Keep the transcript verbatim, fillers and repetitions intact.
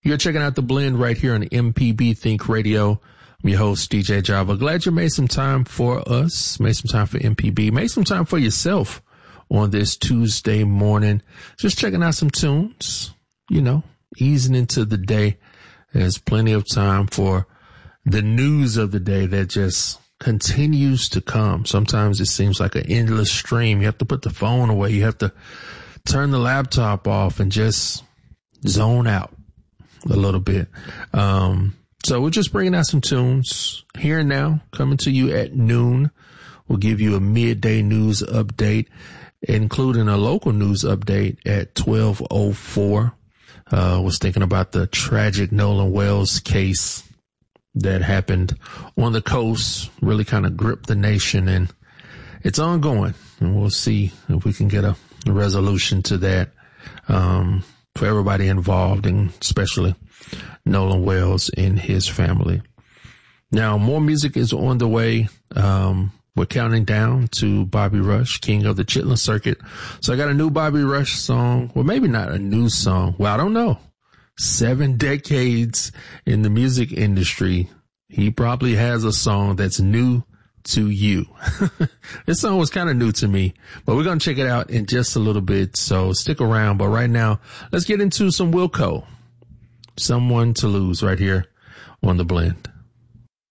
You're checking out The Blend right here on M P B Think Radio. I'm your host, D J Java. Glad you made some time for us, made some time for M P B, made some time for yourself on this Tuesday morning. Just checking out some tunes, you know, easing into the day. There's plenty of time for the news of the day that just continues to come. Sometimes it seems like an endless stream. You have to put the phone away. You have to turn the laptop off and just zone out a little bit. Um, so we're just bringing out some tunes here and now, coming to you at noon. We'll give you a midday news update, including a local news update at twelve oh four. Uh, was thinking about the tragic Nolan Wells case that happened on the coast, really kind of gripped the nation, and it's ongoing. And we'll see if we can get a, a resolution to that. Um, for everybody involved, and especially Nolan Wells and his family. Now, more music is on the way. Um, we're counting down to Bobby Rush, King of the Chitlin Circuit. So I got a new Bobby Rush song. Well, maybe not a new song. Well, I don't know. Seven decades in the music industry. He probably has a song that's new to you. This song was kind of new to me, but we're going to check it out in just a little bit. So stick around. But right now, let's get into some Wilco. Someone to Lose right here on The Blend.